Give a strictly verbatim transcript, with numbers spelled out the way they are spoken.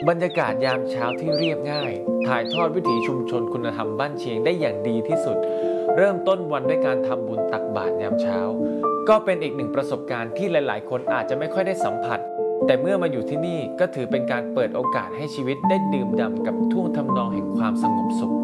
บรรยากาศยามเช้าที่เรียบง่ายถ่ายทอดวิถีชุมชนคุณธรรมบ้านเชียงได้อย่างดีที่สุดเริ่มต้นวันด้วยการทำบุญตักบาตรยามเช้าก็เป็นอีกหนึ่งประสบการณ์ที่หลายๆคนอาจจะไม่ค่อยได้สัมผัสแต่เมื่อมาอยู่ที่นี่ก็ถือเป็นการเปิดโอกาสให้ชีวิตได้ดื่มด่ำกับท่วงทำนองแห่งความสงบสุข